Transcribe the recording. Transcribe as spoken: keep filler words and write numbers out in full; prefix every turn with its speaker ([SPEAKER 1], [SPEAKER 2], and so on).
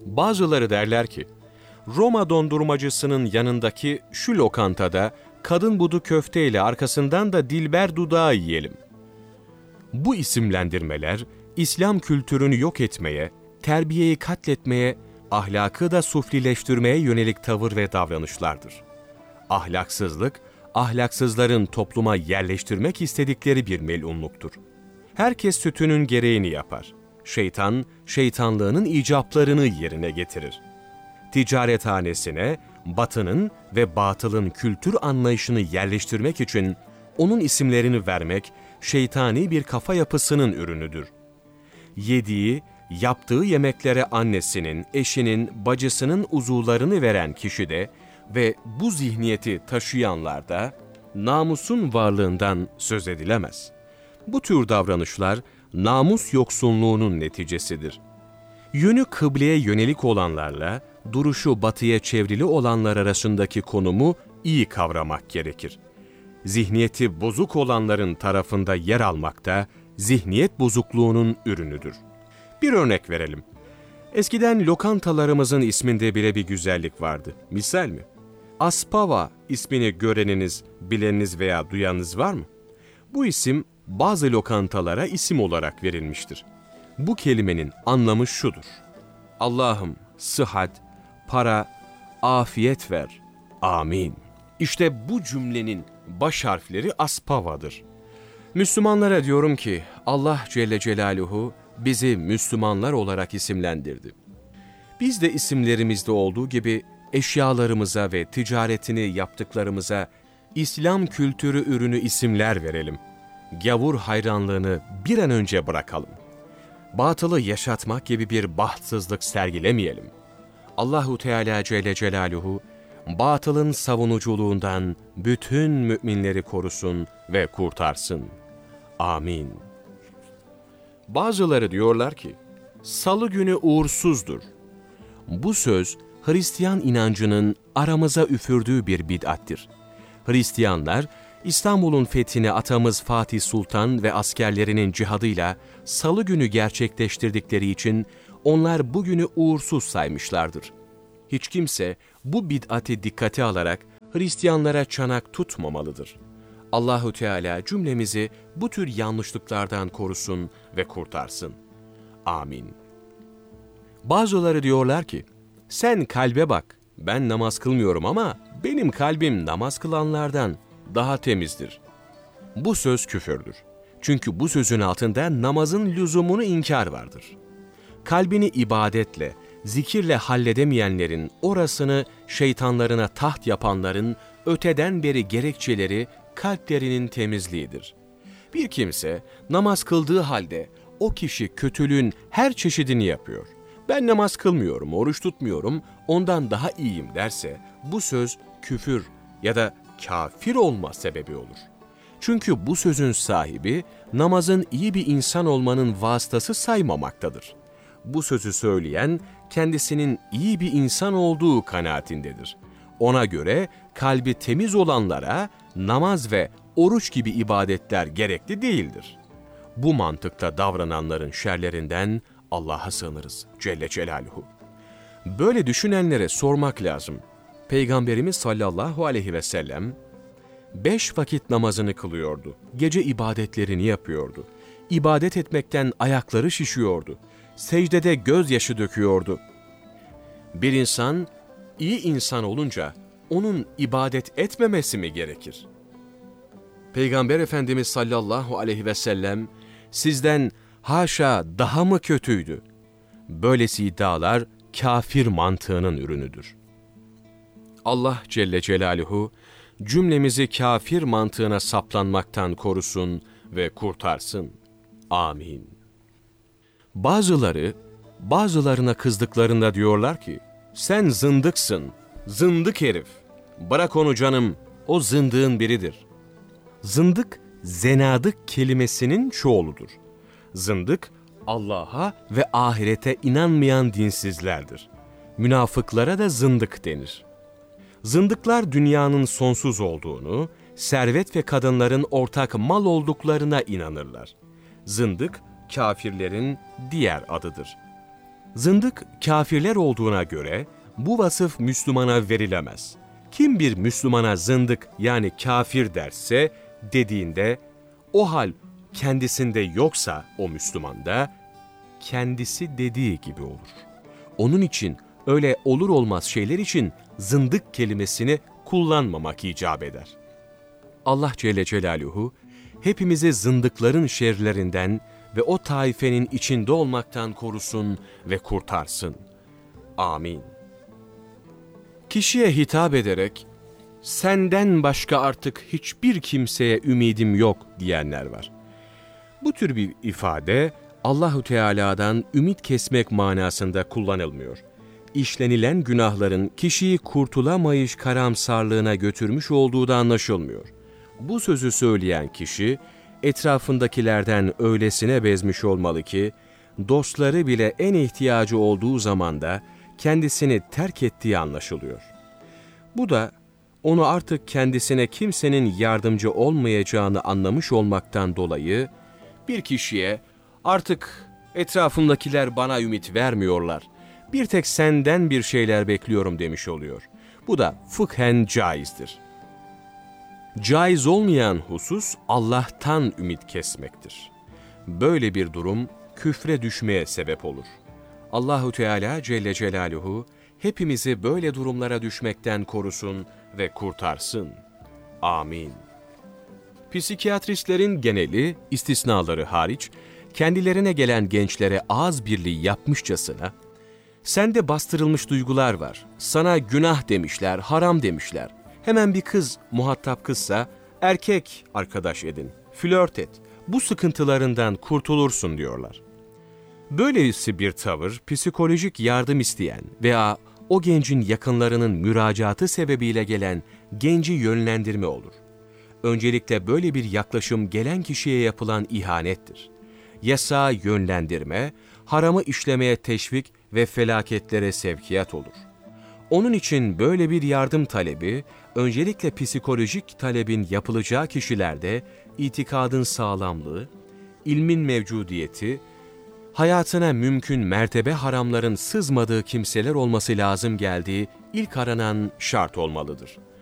[SPEAKER 1] Bazıları derler ki, Roma dondurmacısının yanındaki şu lokantada kadın budu köfteyle arkasından da dilber dudağı yiyelim. Bu isimlendirmeler, İslam kültürünü yok etmeye, terbiyeyi katletmeye, ahlakı da suflileştirmeye yönelik tavır ve davranışlardır. Ahlaksızlık, ahlaksızların topluma yerleştirmek istedikleri bir melunluktur. Herkes sütünün gereğini yapar. Şeytan, şeytanlığının icaplarını yerine getirir. Ticarethanesine, batının ve batılın kültür anlayışını yerleştirmek için onun isimlerini vermek, şeytani bir kafa yapısının ürünüdür. Yediği, yaptığı yemeklere annesinin, eşinin, bacısının uzuvlarını veren kişi de ve bu zihniyeti taşıyanlar da namusun varlığından söz edilemez. Bu tür davranışlar namus yoksunluğunun neticesidir. Yönü kıbleye yönelik olanlarla duruşu batıya çevrili olanlar arasındaki konumu iyi kavramak gerekir. Zihniyeti bozuk olanların tarafında yer almak da zihniyet bozukluğunun ürünüdür. Bir örnek verelim. Eskiden lokantalarımızın isminde bile bir güzellik vardı. Misal mi? Aspava ismini göreniniz, bileniniz veya duyanınız var mı? Bu isim bazı lokantalara isim olarak verilmiştir. Bu kelimenin anlamı şudur: Allah'ım sıhhat, para, afiyet ver. Amin. İşte bu cümlenin baş harfleri Aspava'dır. Müslümanlara diyorum ki Allah Celle Celaluhu bizi Müslümanlar olarak isimlendirdi. Biz de isimlerimizde olduğu gibi eşyalarımıza ve ticaretini yaptıklarımıza İslam kültürü ürünü isimler verelim. Gavur hayranlığını bir an önce bırakalım. Batılı yaşatmak gibi bir bahtsızlık sergilemeyelim. Allahu Teala Celle Celaluhu batılın savunuculuğundan bütün müminleri korusun ve kurtarsın. Amin. Bazıları diyorlar ki, Salı günü uğursuzdur. Bu söz, Hristiyan inancının aramıza üfürdüğü bir bid'attir. Hristiyanlar, İstanbul'un fethini atamız Fatih Sultan ve askerlerinin cihadıyla Salı günü gerçekleştirdikleri için onlar bugünü uğursuz saymışlardır. Hiç kimse bu bid'ati dikkate alarak Hristiyanlara çanak tutmamalıdır. Allahu Teala cümlemizi bu tür yanlışlıklardan korusun ve kurtarsın. Amin. Bazıları diyorlar ki, sen kalbe bak, ben namaz kılmıyorum ama benim kalbim namaz kılanlardan daha temizdir. Bu söz küfürdür. Çünkü bu sözün altında namazın lüzumunu inkar vardır. Kalbini ibadetle, zikirle halledemeyenlerin orasını şeytanlarına taht yapanların öteden beri gerekçeleri kalplerinin temizliğidir. Bir kimse namaz kıldığı halde o kişi kötülüğün her çeşidini yapıyor. Ben namaz kılmıyorum, oruç tutmuyorum, ondan daha iyiyim derse bu söz küfür ya da kafir olma sebebi olur. Çünkü bu sözün sahibi namazın iyi bir insan olmanın vasıtası saymamaktadır. Bu sözü söyleyen kendisinin iyi bir insan olduğu kanaatindedir. Ona göre kalbi temiz olanlara namaz ve oruç gibi ibadetler gerekli değildir. Bu mantıkta davrananların şerlerinden Allah'a sığınırız Celle Celaluhu. Böyle düşünenlere sormak lazım. Peygamberimiz sallallahu aleyhi ve sellem beş vakit namazını kılıyordu. Gece ibadetlerini yapıyordu. İbadet etmekten ayakları şişiyordu. Secdede gözyaşı döküyordu. Bir insan iyi insan olunca onun ibadet etmemesi mi gerekir? Peygamber Efendimiz sallallahu aleyhi ve sellem sizden haşa daha mı kötüydü? Böylesi iddialar kafir mantığının ürünüdür. Allah Celle Celaluhu cümlemizi kafir mantığına saplanmaktan korusun ve kurtarsın. Amin. Bazıları, bazılarına kızdıklarında diyorlar ki, sen zındıksın, zındık herif. Bırak onu canım, o zındığın biridir. Zındık, zenadık kelimesinin çoğuludur. Zındık, Allah'a ve ahirete inanmayan dinsizlerdir. Münafıklara da zındık denir. Zındıklar dünyanın sonsuz olduğunu, servet ve kadınların ortak mal olduklarına inanırlar. Zındık, kafirlerin diğer adıdır. Zındık kafirler olduğuna göre bu vasıf Müslümana verilemez. Kim bir Müslümana zındık yani kafir derse dediğinde o hal kendisinde yoksa o Müslümanda kendisi dediği gibi olur. Onun için öyle olur olmaz şeyler için zındık kelimesini kullanmamak icap eder. Allah Celle Celaluhu hepimizi zındıkların şerlerinden ve o taifenin içinde olmaktan korusun ve kurtarsın. Amin. Kişiye hitap ederek, senden başka artık hiçbir kimseye ümidim yok diyenler var. Bu tür bir ifade Allahu Teala'dan ümit kesmek manasında kullanılmıyor. İşlenilen günahların kişiyi kurtulamayış karamsarlığına götürmüş olduğu da anlaşılmıyor. Bu sözü söyleyen kişi, etrafındakilerden öylesine bezmiş olmalı ki, dostları bile en ihtiyacı olduğu zamanda kendisini terk ettiği anlaşılıyor. Bu da onu artık kendisine kimsenin yardımcı olmayacağını anlamış olmaktan dolayı bir kişiye artık etrafımdakiler bana ümit vermiyorlar, bir tek senden bir şeyler bekliyorum demiş oluyor. Bu da fıkhen caizdir. Caiz olmayan husus Allah'tan ümit kesmektir. Böyle bir durum küfre düşmeye sebep olur. Allahu Teala Celle Celaluhu hepimizi böyle durumlara düşmekten korusun ve kurtarsın. Amin. Psikiyatristlerin geneli, istisnaları hariç, kendilerine gelen gençlere ağız birliği yapmışçasına, sende bastırılmış duygular var, sana günah demişler, haram demişler, hemen bir kız muhatap kızsa, erkek arkadaş edin, flört et, bu sıkıntılarından kurtulursun diyorlar. Böylesi bir tavır, psikolojik yardım isteyen veya o gencin yakınlarının müracaatı sebebiyle gelen genci yönlendirme olur. Öncelikle böyle bir yaklaşım gelen kişiye yapılan ihanettir. Yasağa yönlendirme, haramı işlemeye teşvik ve felaketlere sevkiyat olur. Onun için böyle bir yardım talebi, öncelikle psikolojik talebin yapılacağı kişilerde itikadın sağlamlığı, ilmin mevcudiyeti, hayatına mümkün mertebe haramların sızmadığı kimseler olması lazım geldiği ilk aranan şart olmalıdır.